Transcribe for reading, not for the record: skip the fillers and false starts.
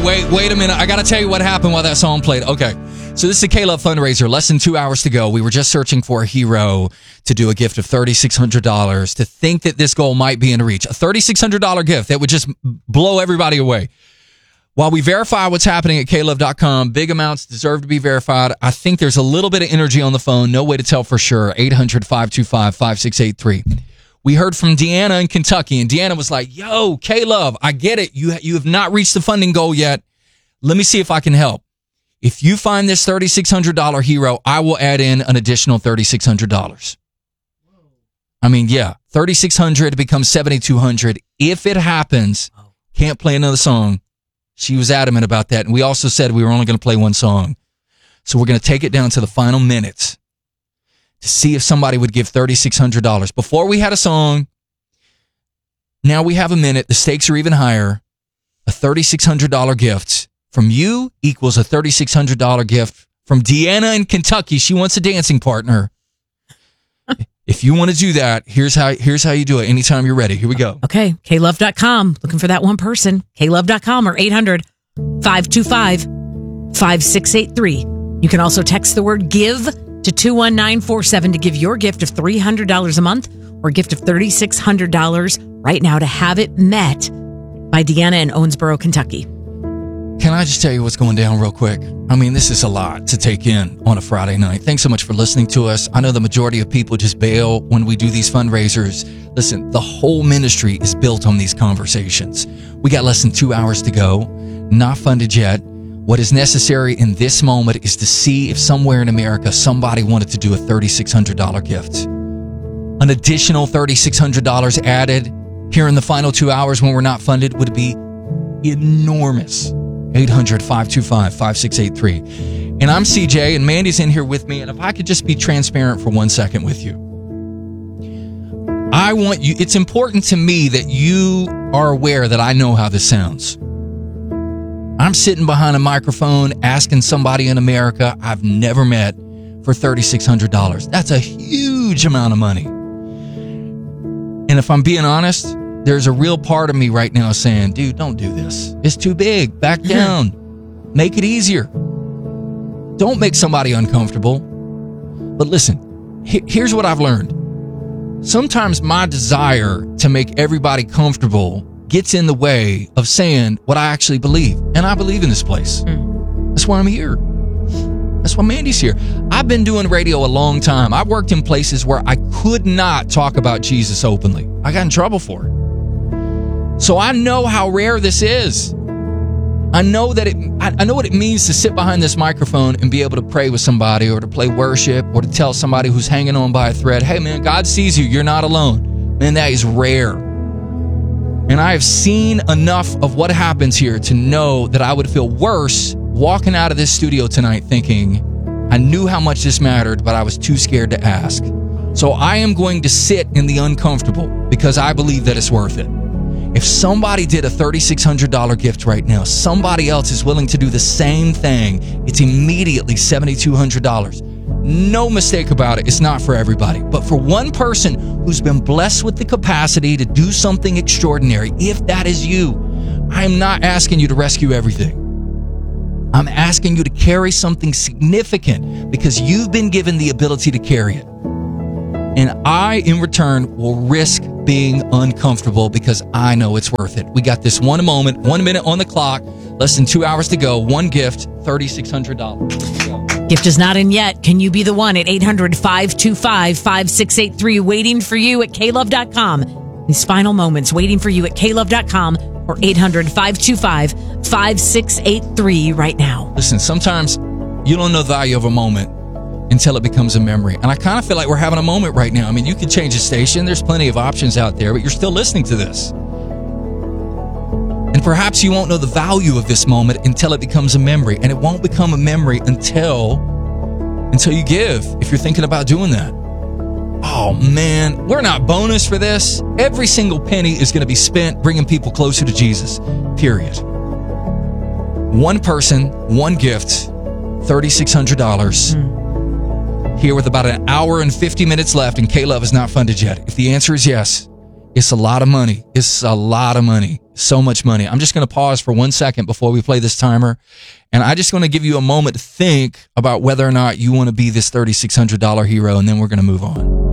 wait a minute. I got to tell you what happened while that song played. Okay. So this is a K-Love fundraiser. Less than 2 hours to go. We were just searching for a hero to do a gift of $3,600 to think that this goal might be in reach. A $3,600 gift that would just blow everybody away. While we verify what's happening at klove.com, big amounts deserve to be verified. I think there's a little bit of energy on the phone. No way to tell for sure. 800-525-5683. We heard from Deanna in Kentucky, and Deanna was like, yo, K-Love, I get it. You have not reached the funding goal yet. Let me see if I can help. If you find this $3,600 hero, I will add in an additional $3,600. I mean, yeah, $3,600 becomes $7,200. If it happens, can't play another song. She was adamant about that. And we also said we were only going to play one song. So we're going to take it down to the final minutes to see if somebody would give $3,600. Before we had a song. Now we have a minute. The stakes are even higher. A $3,600 gift from you equals a $3,600 gift from Deanna in Kentucky. She wants a dancing partner. If you want to do that, here's how you do it. Anytime you're ready. Here we go. Okay. klove.com. Looking for that one person. klove.com or 800-525-5683. You can also text the word give to 21947 to give your gift of $300 a month or a gift of $3,600 right now to have it met by Deanna in Owensboro, Kentucky. Can I just tell you what's going down real quick? I mean, this is a lot to take in on a Friday night. Thanks so much for listening to us. I know the majority of people just bail when we do these fundraisers. Listen, the whole ministry is built on these conversations. We got less than 2 hours to go, not funded yet. What is necessary in this moment is to see if somewhere in America somebody wanted to do a $3,600 gift. An additional $3,600 added here in the final 2 hours when we're not funded would be enormous. 800-525-5683. And I'm CJ, and Mandy's in here with me. And if I could just be transparent for 1 second with you. I want you, it's important to me that you are aware that I know how this sounds. I'm sitting behind a microphone asking somebody in America I've never met for $3,600. That's a huge amount of money. And if I'm being honest, there's a real part of me right now saying, dude, don't do this. It's too big. Back down. Make it easier. Don't make somebody uncomfortable. But listen, here's what I've learned. Sometimes my desire to make everybody comfortable gets in the way of saying what I actually believe. And I believe in this place. That's why I'm here. That's why Mandy's here. I've been doing radio a long time. I worked in places where I could not talk about Jesus openly. I got in trouble for it. So I know how rare this is. I know that I know what it means to sit behind this microphone and be able to pray with somebody or to play worship or to tell somebody who's hanging on by a thread, hey man, God sees you. You're not alone. Man, that is rare. And I have seen enough of what happens here to know that I would feel worse walking out of this studio tonight thinking I knew how much this mattered, but I was too scared to ask. So I am going to sit in the uncomfortable because I believe that it's worth it. If somebody did a $3,600 gift right now, somebody else is willing to do the same thing, it's immediately $7,200. No mistake about it, it's not for everybody. But for one person who's been blessed with the capacity to do something extraordinary, if that is you, I'm not asking you to rescue everything. I'm asking you to carry something significant because you've been given the ability to carry it. And I, in return, will risk being uncomfortable because I know it's worth it. We got this 1 moment, 1 minute on the clock, less than 2 hours to go, one gift, $3,600. Gift is not in yet. Can you be the one at 800-525-5683 waiting for you at klove.com? These final moments waiting for you at klove.com or 800-525-5683 right now. Listen, sometimes you don't know the value of a moment until it becomes a memory. And I kind of feel like we're having a moment right now. I mean, you could change the station. There's plenty of options out there, but you're still listening to this. And perhaps you won't know the value of this moment until it becomes a memory. And it won't become a memory until you give, if you're thinking about doing that. Oh, man, we're not bonus for this. Every single penny is going to be spent bringing people closer to Jesus, period. One person, one gift, $3,600. Here with about an hour and 50 minutes left, and K-Love is not funded yet. If the answer is yes, it's a lot of money. It's a lot of money. So much money. I'm just going to pause for 1 second before we play this timer. And I just want to give you a moment to think about whether or not you want to be this $3,600 hero, and then we're going to move on.